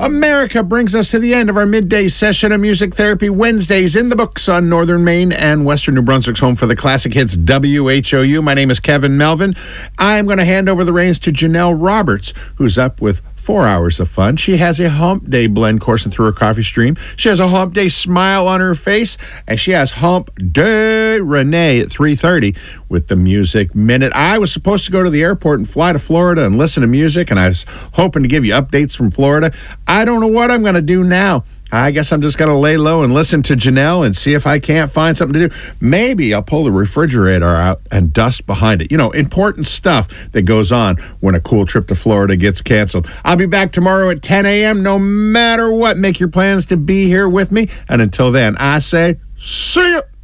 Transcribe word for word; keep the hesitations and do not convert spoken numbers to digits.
America brings us to the end of our midday session of Music Therapy Wednesdays in the books on Northern Maine and Western New Brunswick's home for the classic hits W H O U. My name is Kevin Melvin. I'm going to hand over the reins to Janelle Roberts, who's up with four hours of fun. She has a Hump Day blend coursing through her coffee stream. She has a Hump Day smile on her face, and she has Hump Day Renee at three thirty with the Music Minute. I was supposed to go to the airport and fly to Florida and listen to music, and I was hoping to give you updates from Florida. I don't know what I'm going to do now. I guess I'm just going to lay low and listen to Janelle and see if I can't find something to do. Maybe I'll pull the refrigerator out and dust behind it. You know, important stuff that goes on when a cool trip to Florida gets canceled. I'll be back tomorrow at ten a.m. no matter what. Make your plans to be here with me. And until then, I say, see ya.